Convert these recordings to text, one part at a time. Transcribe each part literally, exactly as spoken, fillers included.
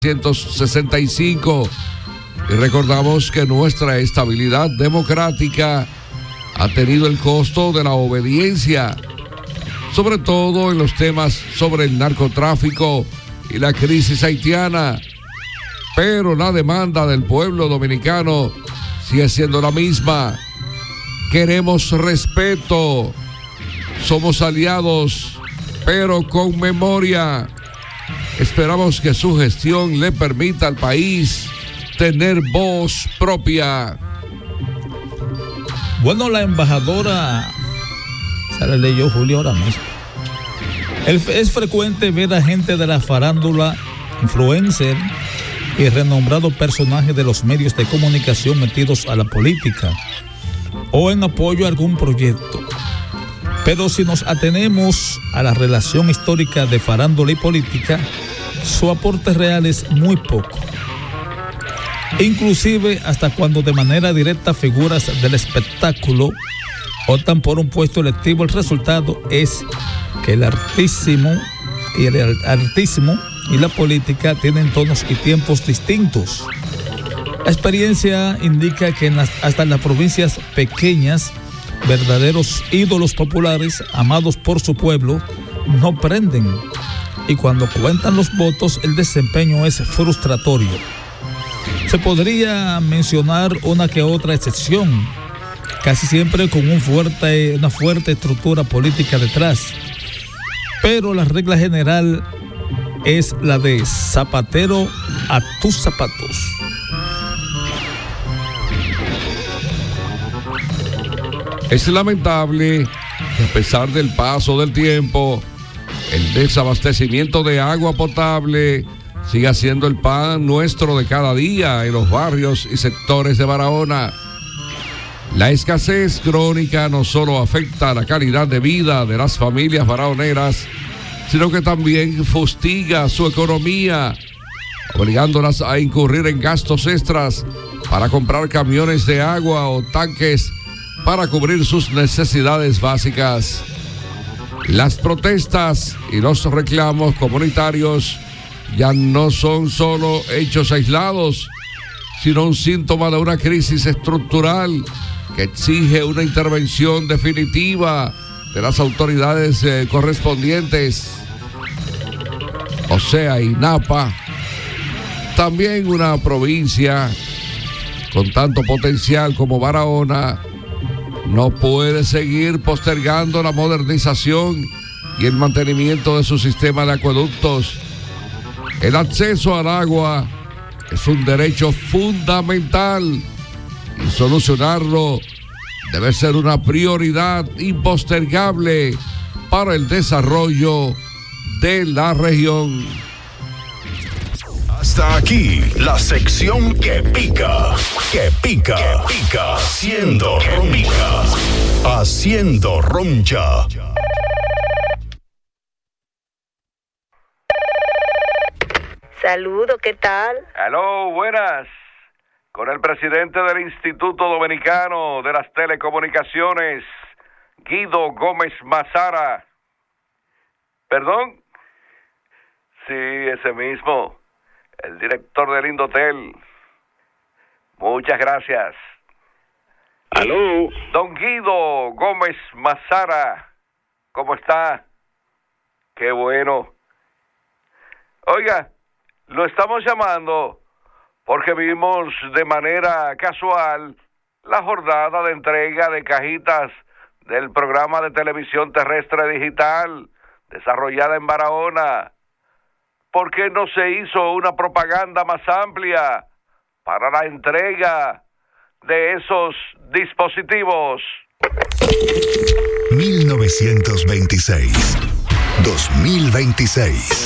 ciento sesenta y cinco, y recordamos que nuestra estabilidad democrática ha tenido el costo de la obediencia, sobre todo en los temas sobre el narcotráfico y la crisis haitiana, pero la demanda del pueblo dominicano sigue siendo la misma. Queremos respeto, somos aliados, pero con memoria. Esperamos que su gestión le permita al país tener voz propia. Bueno, la embajadora, se la leyó Julio ahora mismo. El, es frecuente ver a gente de la farándula, influencer y renombrados personajes de los medios de comunicación metidos a la política o en apoyo a algún proyecto. Pero si nos atenemos a la relación histórica de farándula y política, su aporte real es muy poco. Inclusive hasta cuando de manera directa figuras del espectáculo optan por un puesto electivo, el resultado es que el artísimo y el artismo y la política tienen tonos y tiempos distintos. La experiencia indica que en las, hasta en las provincias pequeñas, verdaderos ídolos populares amados por su pueblo no prenden, y cuando cuentan los votos el desempeño es frustratorio. Se podría mencionar una que otra excepción, casi siempre con un fuerte, una fuerte estructura política detrás, pero la regla general es la de zapatero a tus zapatos. Es lamentable que a pesar del paso del tiempo, el desabastecimiento de agua potable siga siendo el pan nuestro de cada día en los barrios y sectores de Barahona. La escasez crónica no solo afecta la calidad de vida de las familias barahoneras, sino que también fustiga su economía, obligándolas a incurrir en gastos extras para comprar camiones de agua o tanques para cubrir sus necesidades básicas. Las protestas y los reclamos comunitarios ya no son solo hechos aislados, sino un síntoma de una crisis estructural que exige una intervención definitiva de las autoridades eh, correspondientes, o sea, INAPA. También una provincia con tanto potencial como Barahona no puede seguir postergando la modernización y el mantenimiento de su sistema de acueductos. El acceso al agua es un derecho fundamental y solucionarlo debe ser una prioridad impostergable para el desarrollo de la región. Hasta aquí la sección que pica, que pica, que pica, haciendo roncha, haciendo roncha. Saludos, ¿qué tal? Aló, buenas. Con el presidente del Instituto Dominicano de las Telecomunicaciones, Guido Gómez Mazara. ¿Perdón? Sí, ese mismo. El director del Indotel. Muchas gracias. Aló. Don Guido Gómez Mazara, ¿cómo está? Qué bueno. Oiga, lo estamos llamando porque vimos de manera casual la jornada de entrega de cajitas del programa de televisión terrestre digital desarrollada en Barahona. ¿Por qué no se hizo una propaganda más amplia para la entrega de esos dispositivos? mil novecientos veintiséis, dos mil veintiséis.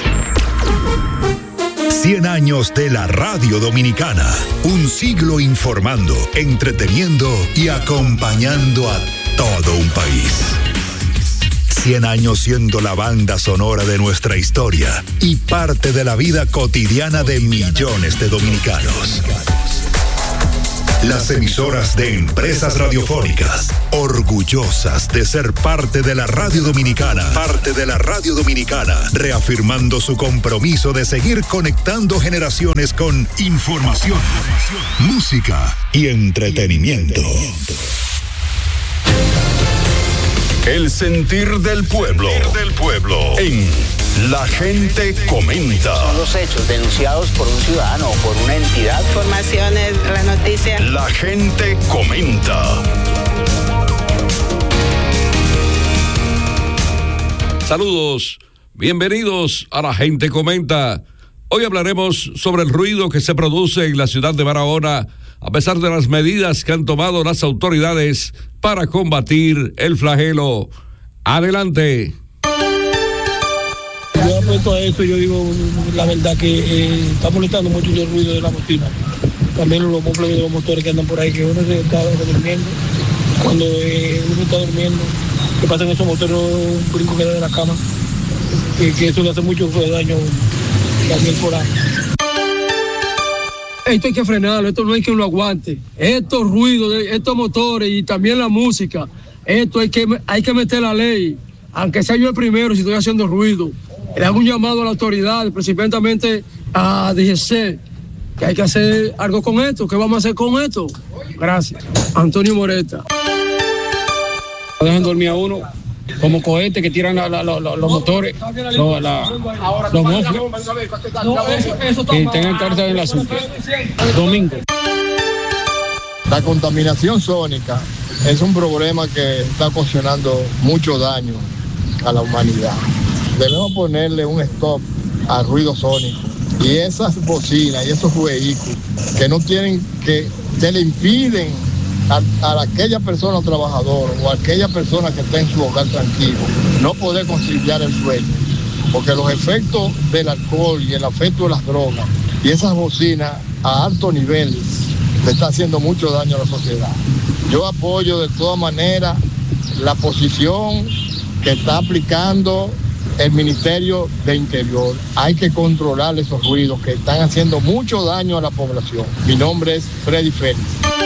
cien años de la radio dominicana. Un siglo informando, entreteniendo y acompañando a todo un país. cien años siendo la banda sonora de nuestra historia y parte de la vida cotidiana de millones de dominicanos. Las emisoras de Empresas Radiofónicas, orgullosas de ser parte de la radio dominicana, parte de la radio dominicana, reafirmando su compromiso de seguir conectando generaciones con información, música y entretenimiento. El sentir del pueblo, del pueblo, en La Gente Comenta. Son los hechos denunciados por un ciudadano o por una entidad. Informaciones, la noticia. La Gente Comenta. Saludos, bienvenidos a La Gente Comenta. Hoy hablaremos sobre el ruido que se produce en la ciudad de Barahona a pesar de las medidas que han tomado las autoridades para combatir el flagelo. Adelante. Yo apuesto a eso, yo digo la verdad que eh, está molestando mucho el ruido de la bocina. También los mofles de los motores que andan por ahí, que uno se está durmiendo. Cuando eh, uno está durmiendo, que pasan esos motores, un brinco que da de la cama, que, que eso le hace mucho daño también por ahí. Esto hay que frenarlo, esto no hay quien lo aguante. Estos ruidos, estos motores y también la música, esto hay que, hay que meter la ley, aunque sea yo el primero si estoy haciendo ruido. Le hago un llamado a la autoridad, principalmente a D G C, que hay que hacer algo con esto. ¿Qué vamos a hacer con esto? Gracias. Antonio Moreta. Dejan dormir a uno como cohetes que tiran la, la, la, la, los motores, lo, la, los mofles, que tengan carta en la azúcar. Domingo. La contaminación sónica es un problema que está ocasionando mucho daño a la humanidad. Debemos ponerle un stop al ruido sónico. Y esas bocinas y esos vehículos que no tienen, que, que le impiden a, a aquella persona trabajadora o a aquella persona que está en su hogar tranquilo no poder conciliar el sueño. Porque los efectos del alcohol y el efecto de las drogas y esas bocinas a altos niveles le está haciendo mucho daño a la sociedad. Yo apoyo de todas maneras la posición que está aplicando el Ministerio de Interior. Hay que controlar esos ruidos que están haciendo mucho daño a la población. Mi nombre es Freddy Félix.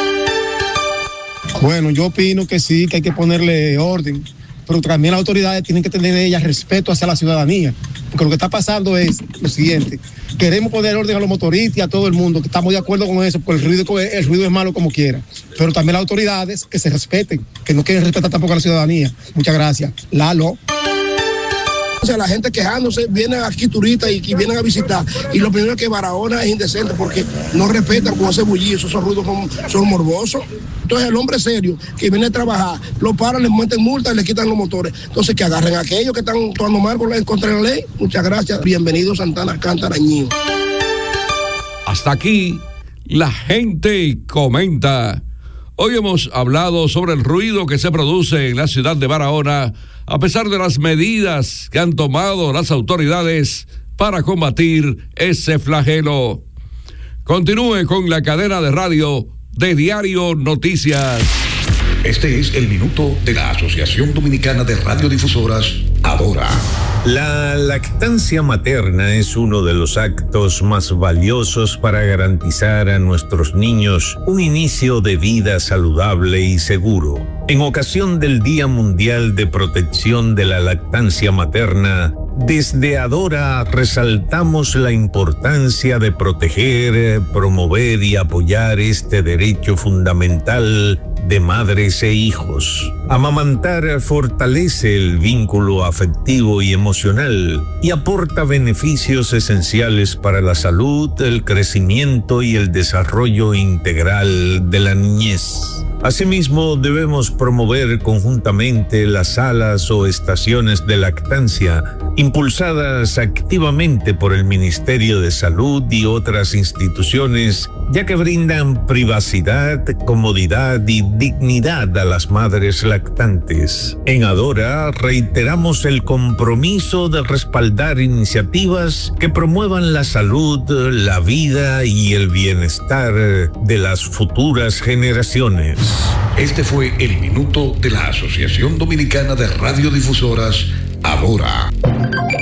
Bueno, yo opino que sí, que hay que ponerle orden, pero también las autoridades tienen que tener de ellas respeto hacia la ciudadanía, porque lo que está pasando es lo siguiente: queremos poner orden a los motoristas y a todo el mundo, que estamos de acuerdo con eso, porque el ruido, el ruido es malo como quiera, pero también las autoridades que se respeten, que no quieren respetar tampoco a la ciudadanía. Muchas gracias. Lalo. O sea, la gente quejándose, vienen aquí turistas y, y vienen a visitar, y lo primero es que Barahona es indecente porque no respetan con ese bullicio, esos ruidos son, son morbosos. Entonces el hombre serio que viene a trabajar, lo paran, le meten multas y le quitan los motores. Entonces que agarren a aquellos que están actuando mal con la, contra la ley. Muchas gracias. Bienvenido Santana Alcántara Ñío. Hasta aquí, La Gente Comenta. Hoy hemos hablado sobre el ruido que se produce en la ciudad de Barahona a pesar de las medidas que han tomado las autoridades para combatir ese flagelo. Continúe con la cadena de radio de Diario Noticias. Este es el minuto de la Asociación Dominicana de Radiodifusoras, Adora. La lactancia materna es uno de los actos más valiosos para garantizar a nuestros niños un inicio de vida saludable y seguro. En ocasión del Día Mundial de Protección de la Lactancia Materna, desde Adora resaltamos la importancia de proteger, promover y apoyar este derecho fundamental de madres e hijos. Amamantar fortalece el vínculo afectivo y emocional y aporta beneficios esenciales para la salud, el crecimiento y el desarrollo integral de la niñez. Asimismo, debemos promover conjuntamente las salas o estaciones de lactancia, impulsadas activamente por el Ministerio de Salud y otras instituciones, ya que brindan privacidad, comodidad y dignidad a las madres lactantes. En Adora reiteramos el compromiso de respaldar iniciativas que promuevan la salud, la vida y el bienestar de las futuras generaciones. Este fue el minuto de la Asociación Dominicana de Radiodifusoras, Adora.